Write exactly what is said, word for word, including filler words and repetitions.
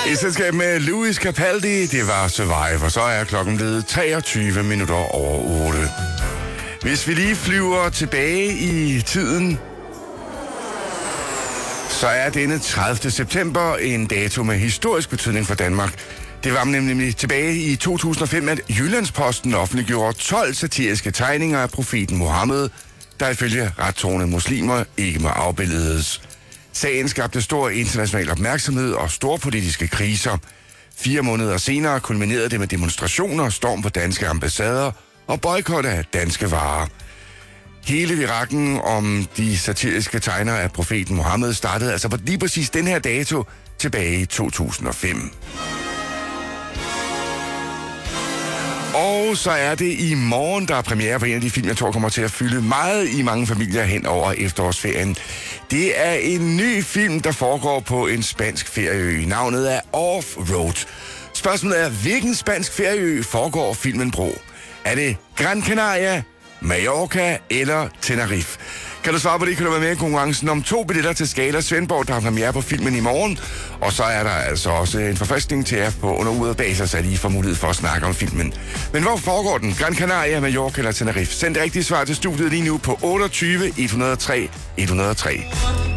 I selskab med Louis Capaldi, det var Survivor. Så er klokken blevet treogtyve minutter over otte. Hvis vi lige flyver tilbage i tiden, så er denne tredivte september en dato med historisk betydning for Danmark. Det var nemlig tilbage i to tusind og fem, at Jyllandsposten offentliggjorde tolv satiriske tegninger af profeten Mohammed, der ifølge rettroende muslimer ikke må afbilledes. Sagen skabte stor international opmærksomhed og store politiske kriser. Fire måneder senere kulminerede det med demonstrationer, storm på danske ambassader og boykot af danske varer. Hele virakken om de satiriske tegner af profeten Mohammed startede altså på lige præcis den her dato tilbage i to tusind og fem. Og så er det i morgen, der er premiere på en af de film, jeg tror kommer til at fylde meget i mange familier hen over efterårsferien. Det er en ny film, der foregår på en spansk ferieø. Navnet er Off-Road. Spørgsmålet er, hvilken spansk ferieø foregår filmen på? Er det Gran Canaria, Mallorca eller Tenerife? Kan du svare på det, kan du være med i konkurrencen om to billetter til Scala Svendborg, der har premiere på filmen i morgen. Og så er der altså også en forfriskning til jer på under uret bag sig, så I får mulighed for at snakke om filmen. Men hvor foregår den? Gran Canaria, Mallorca eller Tenerife? Send det rigtige svar til studiet lige nu på otteogtyve et nul tre et nul tre.